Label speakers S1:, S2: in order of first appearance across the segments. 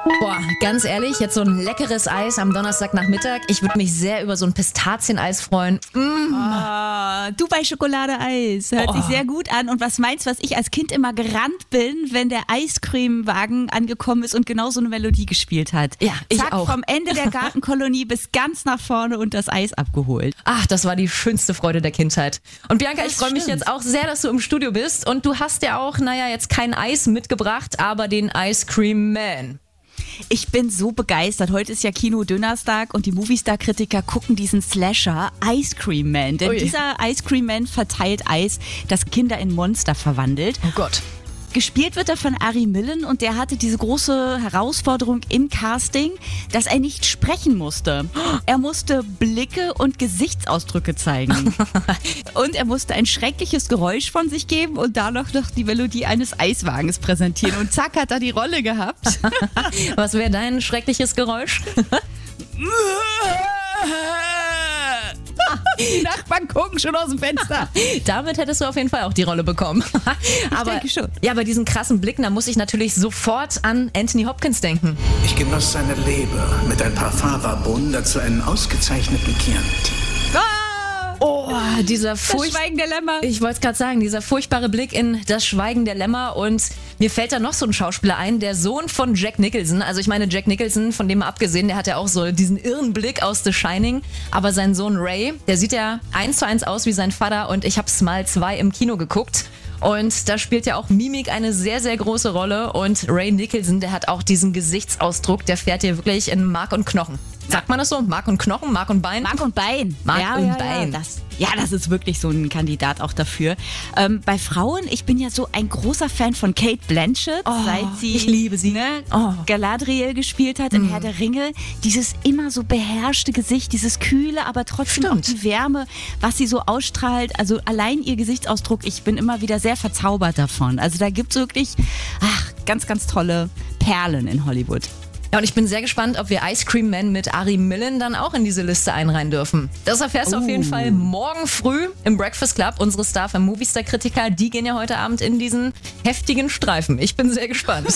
S1: Boah, ganz ehrlich, jetzt so ein leckeres Eis am Donnerstagnachmittag. Ich würde mich sehr über so ein Pistazieneis freuen.
S2: Dubai-Schokolade-Eis. Hört sich sehr gut an. Und was meinst du, was ich als Kind immer gerannt bin, wenn der Eiscreme-Wagen angekommen ist und genau so eine Melodie gespielt hat?
S1: Ja, ich
S2: Zack,
S1: auch.
S2: vom Ende der Gartenkolonie bis ganz nach vorne und das Eis abgeholt.
S1: Ach, das war die schönste Freude der Kindheit. Und Bianca, ich freue mich
S2: stimmt.
S1: jetzt auch sehr, dass du im Studio bist. Und du hast ja auch, jetzt kein Eis mitgebracht, aber den Ice Cream Man.
S2: Ich bin so begeistert. Heute ist ja Kino-Dönerstag und die Movistar-Kritiker gucken diesen Slasher Ice Cream Man. Denn
S1: Ui.
S2: dieser Ice Cream Man verteilt Eis, das Kinder in Monster verwandelt.
S1: Oh Gott.
S2: Gespielt wird er von Ari Millen und der hatte diese große Herausforderung im Casting, dass er nicht sprechen musste. Er musste Blicke und Gesichtsausdrücke zeigen. Und er musste ein schreckliches Geräusch von sich geben und da noch die Melodie eines Eiswagens präsentieren. Und zack, hat er die Rolle gehabt.
S1: Was wäre dein schreckliches Geräusch?
S2: Die Nachbarn gucken schon aus dem Fenster.
S1: Damit hättest du auf jeden Fall auch die Rolle bekommen. Aber,
S2: denke schon.
S1: Ja, bei diesen krassen Blicken, da muss ich natürlich sofort an Anthony Hopkins denken.
S3: Ich genoss seine Leber mit ein paar Fava-Bohnen, dazu einen ausgezeichneten Chianti.
S1: Oh, dieser
S2: Das Schweigen der Lämmer.
S1: Ich wollte es gerade sagen, dieser furchtbare Blick in das Schweigen der Lämmer. Und mir fällt da noch so ein Schauspieler ein, der Sohn von Jack Nicholson. Also ich meine, Jack Nicholson, von dem mal abgesehen, der hat ja auch so diesen irren Blick aus The Shining. Aber sein Sohn Ray, der sieht ja 1:1 aus wie sein Vater. Und ich habe Smile 2 im Kino geguckt. Und da spielt ja auch Mimik eine sehr, sehr große Rolle. Und Ray Nicholson, der hat auch diesen Gesichtsausdruck, der fährt hier wirklich in Mark und Knochen. Sagt man das so? Mark und Knochen? Mark und Bein?
S2: Mark und Bein.
S1: Mark und Bein.
S2: Das ist wirklich so ein Kandidat auch dafür. Bei Frauen, ich bin ja so ein großer Fan von Cate Blanchett, seit sie
S1: ich liebe sie.
S2: Galadriel gespielt hat in Herr der Ringe. Dieses immer so beherrschte Gesicht, dieses kühle, aber trotzdem auch die Wärme, was sie so ausstrahlt. Also allein ihr Gesichtsausdruck, ich bin immer wieder sehr verzaubert davon. Also da gibt es wirklich ganz, ganz tolle Perlen in Hollywood.
S1: Ja, und ich bin sehr gespannt, ob wir Ice Cream Man mit Ari Millen dann auch in diese Liste einreihen dürfen. Das erfährst du auf jeden Fall morgen früh im Breakfast Club. Unsere Star vom Movistar-Kritiker, die gehen ja heute Abend in diesen heftigen Streifen. Ich bin sehr gespannt.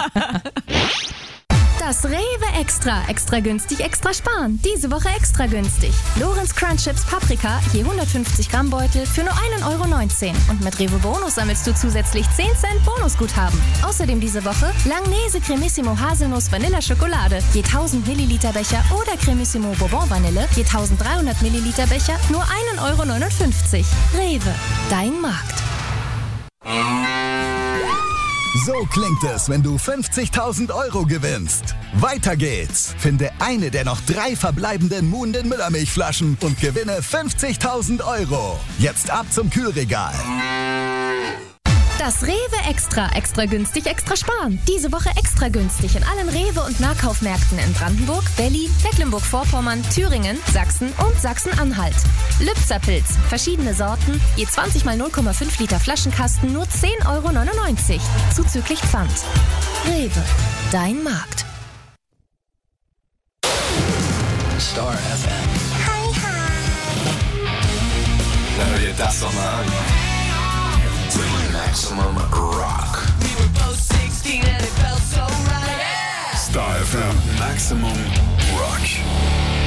S4: Das Rewe Extra. Extra günstig, extra sparen. Diese Woche extra günstig. Lorenz Crunch Chips Paprika, je 150 Gramm Beutel für nur 1,19 €. Und mit Rewe Bonus sammelst du zusätzlich 10 Cent Bonusguthaben. Außerdem diese Woche Langnese Cremissimo Haselnuss Vanilla Schokolade, je 1000 Milliliter Becher oder Cremissimo Bourbon Vanille, je 1300 Milliliter Becher, nur 1,59 €. Rewe, dein Markt.
S5: So klingt es, wenn du 50.000 € gewinnst. Weiter geht's. Finde eine der noch 3 verbleibenden Muhnden Müllermilchflaschen und gewinne 50.000 €. Jetzt ab zum Kühlregal.
S4: Das Rewe Extra. Extra günstig, extra sparen. Diese Woche extra günstig in allen Rewe- und Nahkaufmärkten in Brandenburg, Berlin, Mecklenburg-Vorpommern, Thüringen, Sachsen und Sachsen-Anhalt. Lübzer-Pilz. Verschiedene Sorten. Je 20 mal 0,5 Liter Flaschenkasten nur 10,99 €. Zuzüglich Pfand. Rewe. Dein Markt.
S6: Star FM. Na, hör dir das doch mal an. Maximum Rock. Star FM. Maximum Rock.